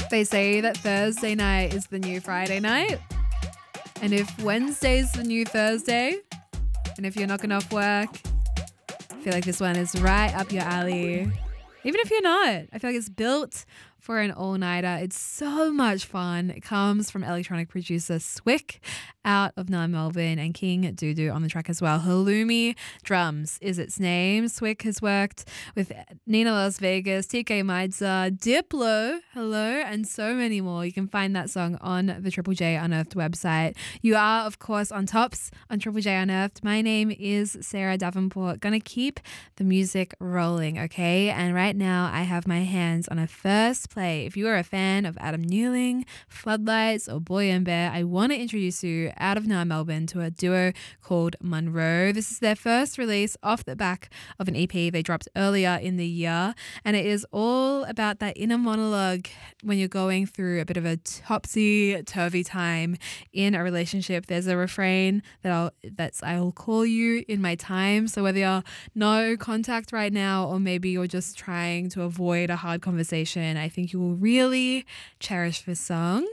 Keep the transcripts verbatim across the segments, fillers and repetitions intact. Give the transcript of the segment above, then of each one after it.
They say that Thursday night is the new Friday night. And if Wednesday's the new Thursday, and if you're knocking off work, I feel like this one is right up your alley. Even if you're not, I feel like it's built for an all-nighter. It's so much fun. It comes from electronic producer Swick out of Nine Melbourne and King Doodoo on the track as well. Halloumi Drums is its name. Swick has worked with Nina Las Vegas, T K Maidza, Diplo, hello, and so many more. You can find that song on the Triple J Unearthed website. You are, of course, on Tops on Triple J Unearthed. My name is Sarah Davenport. Gonna keep the music rolling, okay? And right now I have my hands on a first play. If you are a fan of Adam Newling, Floodlights, or Boy and Bear, I want to introduce you out of Nine Melbourne to a duo called Monroe. This is their first release off the back of an E P they dropped earlier in the year, and it is all about that inner monologue when you're going through a bit of a topsy-turvy time in a relationship. There's a refrain that I'll that's I'll call you in my time. So whether you're no contact right now or maybe you're just trying to avoid a hard conversation, I think you will really cherish this song.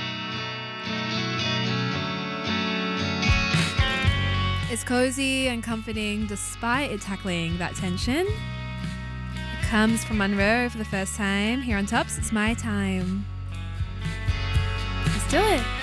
It's cozy and comforting despite it tackling that tension. It comes from Monroe for the first time here on Tops. It's my time. Let's do it.